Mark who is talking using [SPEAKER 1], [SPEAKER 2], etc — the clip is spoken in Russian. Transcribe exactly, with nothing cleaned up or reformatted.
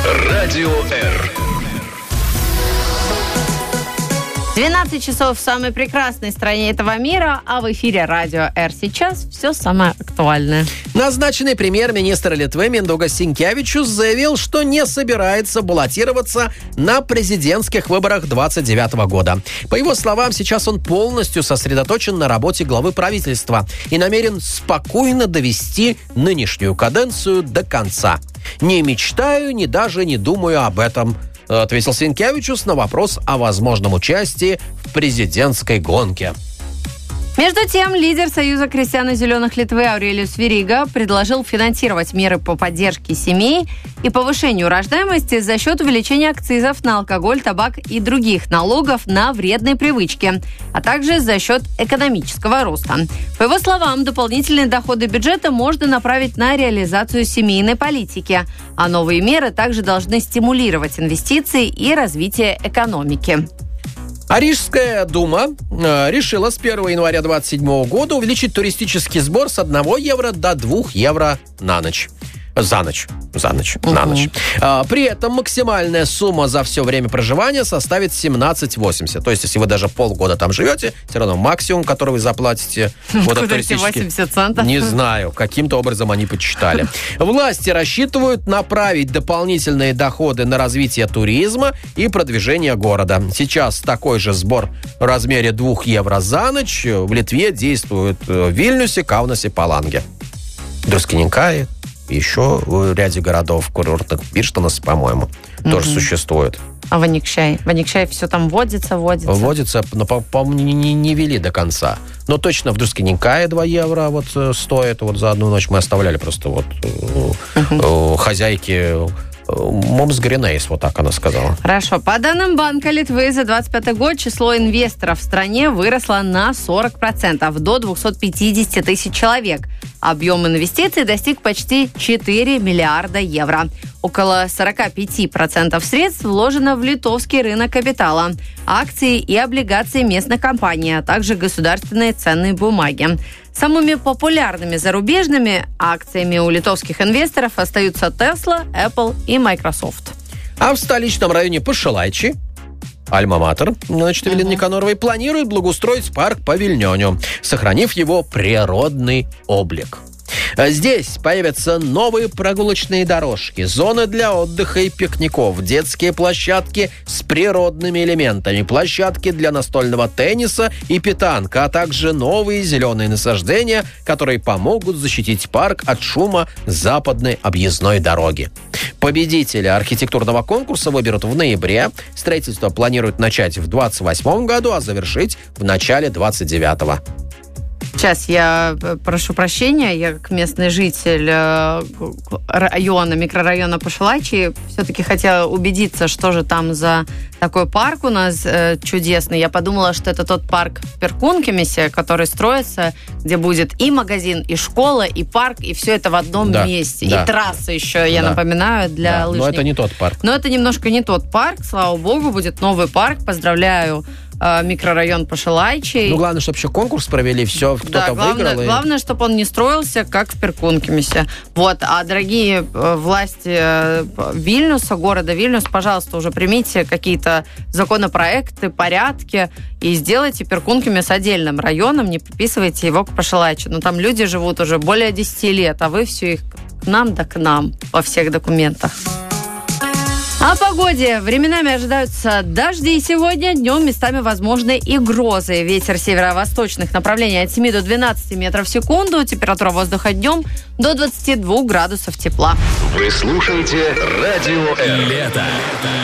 [SPEAKER 1] Радио Р.
[SPEAKER 2] двенадцать часов в самой прекрасной стране этого мира, а в эфире Радио Р. Сейчас все самое актуальное.
[SPEAKER 3] Назначенный премьер-министр Литвы Миндаугас Синкевичус заявил, что не собирается баллотироваться на президентских выборах двадцать девятого года. По его словам, сейчас он полностью сосредоточен на работе главы правительства и намерен спокойно довести нынешнюю каденцию до конца. «Не мечтаю, ни даже не думаю об этом», ответил Синкевичус на вопрос о возможном участии в президентской гонке.
[SPEAKER 2] Между тем, лидер Союза крестьяно-зеленых Литвы Аурелиус Верига предложил финансировать меры по поддержке семей и повышению рождаемости за счет увеличения акцизов на алкоголь, табак и других налогов на вредные привычки, а также за счет экономического роста. По его словам, дополнительные доходы бюджета можно направить на реализацию семейной политики, а новые меры также должны стимулировать инвестиции и развитие экономики.
[SPEAKER 3] А Рижская дума э, решила с первого января двадцать седьмого года увеличить туристический сбор с одного евро до двух евро на ночь. За ночь. За ночь. Uh-huh. На ночь. А, при этом максимальная сумма за все время проживания составит семнадцать восемьдесят. То есть, если вы даже полгода там живете, все равно максимум, который вы заплатите... Вот
[SPEAKER 2] Куда эти восемьдесят центов?
[SPEAKER 3] Не знаю. Каким-то образом они подсчитали. Власти рассчитывают направить дополнительные доходы на развитие туризма и продвижение города. Сейчас такой же сбор в размере двух евро за ночь в Литве действует в Вильнюсе, Каунасе, Паланге. Друскиненкае. Еще в ряде городов курортных Бирштанас, по-моему, mm-hmm. тоже существует.
[SPEAKER 2] А Ваникшай? Ваникшай все там водится, водится?
[SPEAKER 3] Водится, но, по-моему, не, не, не вели до конца. Но точно в Друскиненкае два евро вот стоит. Вот за одну ночь мы оставляли просто вот mm-hmm. хозяйки... Момс Гринейс, вот так она сказала.
[SPEAKER 2] Хорошо. По данным Банка Литвы, за двадцать пятый год число инвесторов в стране выросло на сорок процентов, до двести пятьдесят тысяч человек. Объем инвестиций достиг почти четыре миллиарда евро. Около сорок пять процентов средств вложено в литовский рынок капитала, акции и облигации местных компаний, а также государственные ценные бумаги. Самыми популярными зарубежными акциями у литовских инвесторов остаются Tesla, Apple и Microsoft.
[SPEAKER 3] А в столичном районе Пашилайчи Альма-Матер, значит, Эвелины uh-huh. Никоноровой, планирует благоустроить парк по Вильнёню, сохранив его природный облик. Здесь появятся новые прогулочные дорожки, зоны для отдыха и пикников, детские площадки с природными элементами, площадки для настольного тенниса и питанка, а также новые зеленые насаждения, которые помогут защитить парк от шума западной объездной дороги. Победителя архитектурного конкурса выберут в ноябре. Строительство планируют начать в двадцать восьмом году, а завершить в начале двадцать девятого.
[SPEAKER 2] Сейчас я прошу прощения, я как местный житель района, микрорайона Пашилайчи, все-таки хотела убедиться, что же там за такой парк у нас чудесный. Я подумала, что это тот парк в Перкункемесе, который строится, где будет и магазин, и школа, и парк, и все это в одном да, месте. Да. И трасса еще, я да. напоминаю, для да, лыжников.
[SPEAKER 3] Но это не тот парк.
[SPEAKER 2] Но это немножко не тот парк, слава богу, будет новый парк. Поздравляю микрорайон Пашилайчи.
[SPEAKER 3] Ну, главное, чтобы еще конкурс провели, все, кто-то
[SPEAKER 2] да, главное,
[SPEAKER 3] выиграл. И...
[SPEAKER 2] Главное, чтобы он не строился, как в Перкункемесе. Вот, а дорогие власти Вильнюса, города Вильнюс, пожалуйста, уже примите какие-то законопроекты, порядки и сделайте Перкункемес отдельным районом, не приписывайте его к Пашилайчи. Ну, там люди живут уже более десяти лет, а вы все их к нам да к нам во всех документах. О погоде. Временами ожидаются дожди. Сегодня днем местами возможны и грозы. Ветер северо-восточных направлений от семи до двенадцати метров в секунду. Температура воздуха днем до двадцати двух градусов тепла.
[SPEAKER 1] Вы слушаете Радио Р. Лето.